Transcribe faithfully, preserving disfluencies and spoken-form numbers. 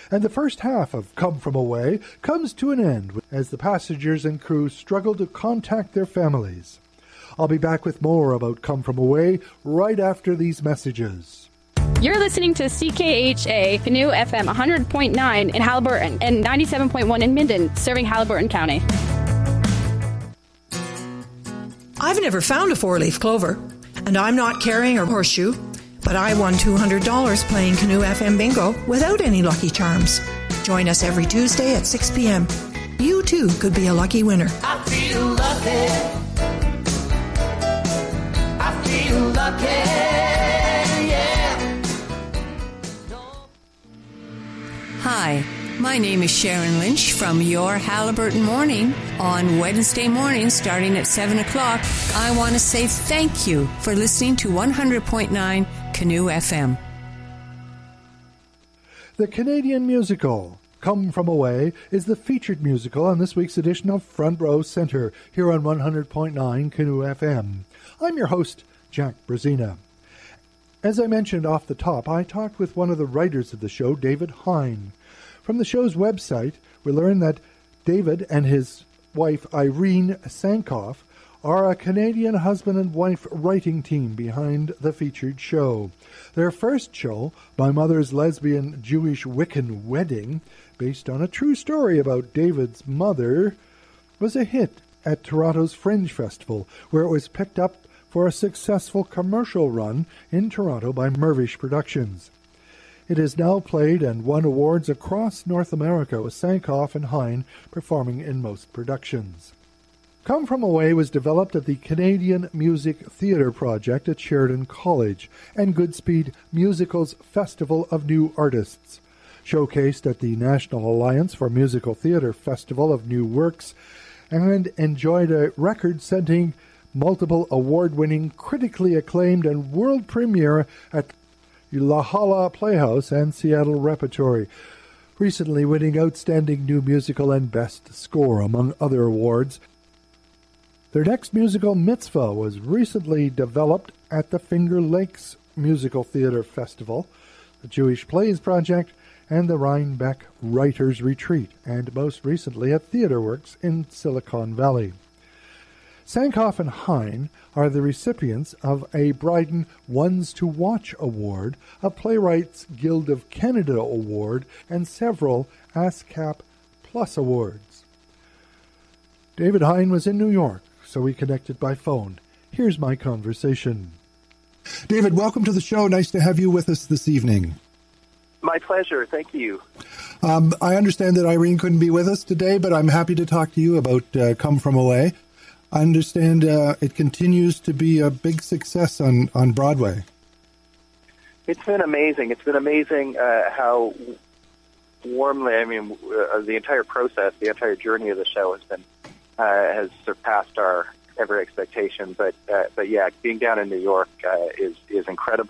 And the first half of Come From Away comes to an end as the passengers and crew struggle to contact their families. I'll be back with more about Come From Away right after these messages. You're listening to C K H A Canoe F M one hundred point nine in Haliburton and ninety-seven point one in Minden, serving Haliburton County. I've never found a four-leaf clover, and I'm not carrying a horseshoe, but I won two hundred dollars playing Canoe F M Bingo without any lucky charms. Join us every Tuesday at six p.m. You, too, could be a lucky winner. I feel lucky. I feel lucky, yeah. Hi, my name is Sharon Lynch from Your Haliburton Morning. On Wednesday morning, starting at seven o'clock, I want to say thank you for listening to one hundred point nine Canoe F M. The Canadian musical Come From Away is the featured musical on this week's edition of Front Row Centre here on one hundred point nine Canoe F M. I'm your host, Jack Brazina. As I mentioned off the top, I talked with one of the writers of the show, David Hein. From the show's website, we learned that David and his wife, Irene Sankoff, are a Canadian husband and wife writing team behind the featured show. Their first show, My Mother's Lesbian Jewish Wiccan Wedding, based on a true story about David's mother, was a hit at Toronto's Fringe Festival, where it was picked up for a successful commercial run in Toronto by Mirvish Productions. It is now played and won awards across North America, with Sankoff and Hein performing in most productions. Come From Away was developed at the Canadian Music Theatre Project at Sheridan College and Goodspeed Musical's Festival of New Artists. Showcased at the National Alliance for Musical Theatre Festival of New Works, and enjoyed a record-setting, multiple award-winning, critically acclaimed, and world premiere at La Hala Playhouse and Seattle Repertory, recently winning Outstanding New Musical and Best Score, among other awards. Their next musical, Mitzvah, was recently developed at the Finger Lakes Musical Theatre Festival, the Jewish Plays Project, and the Rhinebeck Writers Retreat, and most recently at TheatreWorks in Silicon Valley. Sankoff and Hein are the recipients of a Bryden Ones to Watch Award, a Playwrights Guild of Canada Award, and several ASCAP Plus Awards. David Hein was in New York, so we connected by phone. Here's my conversation. David, welcome to the show. Nice to have you with us this evening. My pleasure. Thank you. Um, I understand that Irene couldn't be with us today, but I'm happy to talk to you about uh, Come From Away. I understand uh, it continues to be a big success on, on Broadway. It's been amazing. It's been amazing uh, how warmly, I mean, uh, the entire process, the entire journey of the show has been uh, has surpassed our every expectation. But uh, but yeah, being down in New York uh, is is incredible.